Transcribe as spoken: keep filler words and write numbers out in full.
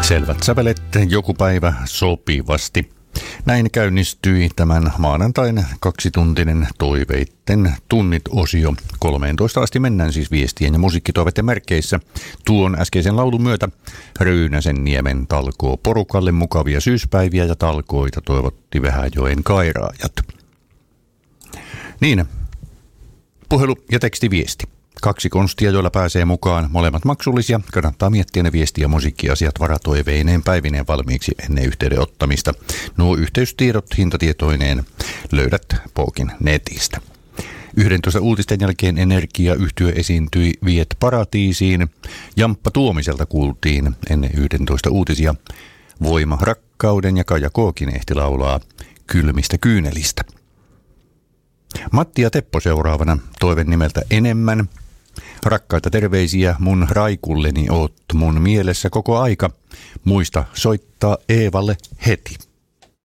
Selvät sävelet joku päivä sopivasti. Näin käynnistyi tämän maanantain kaksituntinen toiveitten tunnit-osio. kolmeentoista asti mennään siis viestien ja musiikkitoiveiden merkeissä. Tuon äskeisen laulun myötä Ryynäsen niemen talkoo porukalle mukavia syyspäiviä ja talkoita toivotti Vähäjoen kairaajat. Niin, puhelu ja tekstiviesti. Kaksi konstia, joilla pääsee mukaan, molemmat maksullisia. Kannattaa miettiä ne viesti- ja musiikkiasiat varatoiveineen päivineen valmiiksi ennen yhteyden ottamista. Nuo yhteystiedot hintatietoineen löydät Pookin netistä. yhdentoista uutisten jälkeen energiayhtiö esiintyi Viet Paratiisiin. Jamppa Tuomiselta kuultiin ennen yhdentoista uutisia. Voima rakkauden ja Kaija Kookin ehti laulaa Kylmistä kyynelistä. Matti ja Teppo seuraavana, toiven nimeltä Enemmän. Rakkaita terveisiä mun Raikulleni oot mun mielessä koko aika. Muista soittaa Eevalle heti.